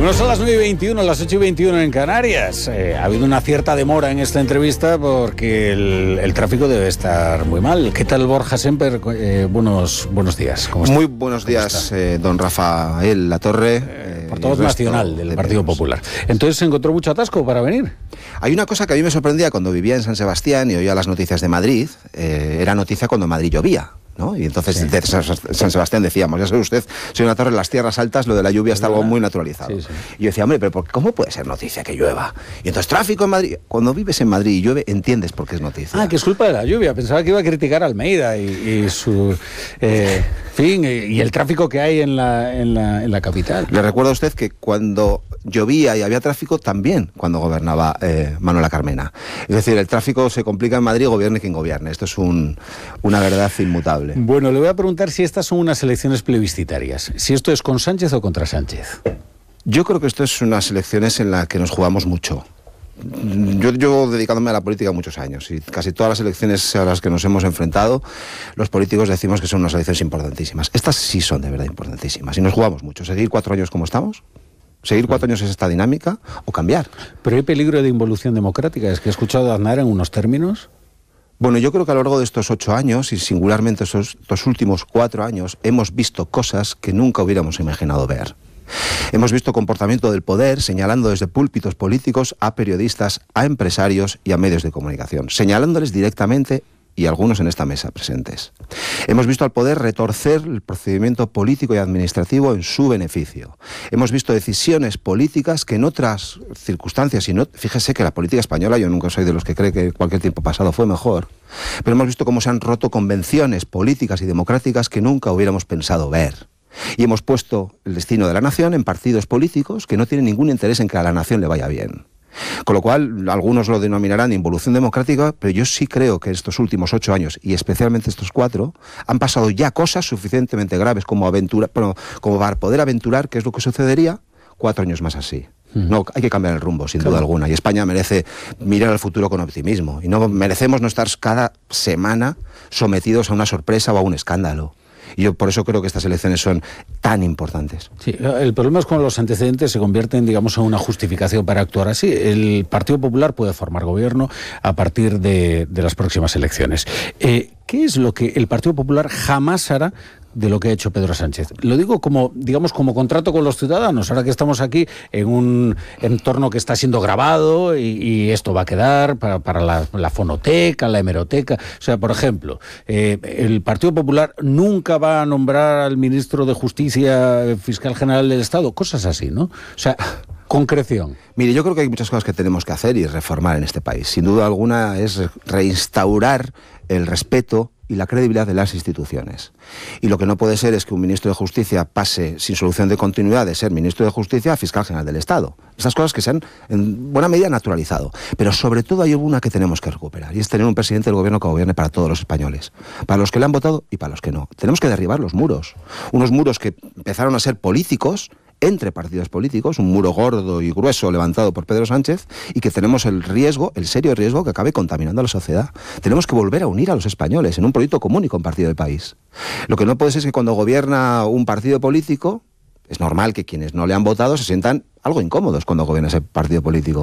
Bueno, son las 9:21, las 8:21 en Canarias. Ha habido una cierta demora en esta entrevista porque el tráfico debe estar muy mal. ¿Qué tal, Borja Semper? Buenos días. ¿Cómo está? Muy buenos días, don Rafael Latorre. Portavoz nacional del Partido Popular. Entonces, ¿se encontró mucho atasco para venir? Hay una cosa que a mí me sorprendía cuando vivía en San Sebastián y oía las noticias de Madrid. Era noticia cuando Madrid llovía, ¿no? Y entonces sí, de San Sebastián decíamos, ya sabe usted, señor Latorre, en las tierras altas lo de la lluvia está algo muy naturalizado. Sí. Y yo decía, hombre, pero ¿cómo puede ser noticia que llueva? Y entonces, tráfico en Madrid. Cuando vives en Madrid y llueve, entiendes por qué es noticia. Ah, que es culpa de la lluvia. Pensaba que iba a criticar a Almeida y su... y el tráfico que hay en la capital. Le recuerdo a usted que cuando llovía y había tráfico, también cuando gobernaba Manuela Carmena. Es decir, el tráfico se complica en Madrid, gobierne quien gobierne. Esto es una verdad inmutable. Bueno, le voy a preguntar si estas son unas elecciones plebiscitarias. Si esto es con Sánchez o contra Sánchez. Yo creo que esto es unas elecciones en las que nos jugamos mucho. Yo llevo dedicándome a la política muchos años y casi todas las elecciones a las que nos hemos enfrentado, los políticos decimos que son unas elecciones importantísimas. Estas sí son de verdad importantísimas y nos jugamos mucho. ¿Seguir 4 años como estamos? ¿Seguir 4 años es esta dinámica o cambiar? Pero hay peligro de involución democrática. Es que he escuchado a Aznar en unos términos... Bueno, yo creo que a lo largo de estos 8 años y singularmente estos últimos 4 años hemos visto cosas que nunca hubiéramos imaginado ver. Hemos visto comportamiento del poder señalando desde púlpitos políticos a periodistas, a empresarios y a medios de comunicación, señalándoles directamente y algunos en esta mesa presentes. Hemos visto al poder retorcer el procedimiento político y administrativo en su beneficio. Hemos visto decisiones políticas que en otras circunstancias, y no, fíjese que la política española, yo nunca soy de los que cree que cualquier tiempo pasado fue mejor, pero hemos visto cómo se han roto convenciones políticas y democráticas que nunca hubiéramos pensado ver. Y hemos puesto el destino de la nación en partidos políticos que no tienen ningún interés en que a la nación le vaya bien. Con lo cual, algunos lo denominarán involución democrática, pero yo sí creo que estos últimos 8 años, y especialmente estos 4, han pasado ya cosas suficientemente graves como para poder aventurar qué es lo que sucedería 4 años más así. No, hay que cambiar el rumbo, sin duda alguna, y España merece mirar al futuro con optimismo, y no merecemos no estar cada semana sometidos a una sorpresa o a un escándalo. Y yo por eso creo que estas elecciones son tan importantes. Sí, el problema es cuando los antecedentes se convierten, digamos, en una justificación para actuar así. El Partido Popular puede formar gobierno a partir de las próximas elecciones. ¿Qué es lo que el Partido Popular jamás hará de lo que ha hecho Pedro Sánchez? Lo digo como, digamos, como contrato con los ciudadanos, ahora que estamos aquí en un entorno que está siendo grabado y esto va a quedar para la fonoteca, la hemeroteca. O sea, por ejemplo, el Partido Popular nunca va a nombrar al ministro de Justicia, fiscal general del Estado, cosas así, ¿no? O sea, concreción. Mire, yo creo que hay muchas cosas que tenemos que hacer y reformar en este país. Sin duda alguna es reinstaurar el respeto y la credibilidad de las instituciones. Y lo que no puede ser es que un ministro de Justicia pase sin solución de continuidad de ser ministro de Justicia a fiscal general del Estado. Estas cosas que se han en buena medida naturalizado. Pero sobre todo hay una que tenemos que recuperar y es tener un presidente del gobierno que gobierne para todos los españoles. Para los que le han votado y para los que no. Tenemos que derribar los muros. Unos muros que empezaron a ser políticos entre partidos políticos, un muro gordo y grueso levantado por Pedro Sánchez, y que tenemos el serio riesgo que acabe contaminando a la sociedad. Tenemos que volver a unir a los españoles en un proyecto común y compartido del país. Lo que no puede ser es que cuando gobierna un partido político, es normal que quienes no le han votado se sientan algo incómodos cuando gobierna ese partido político.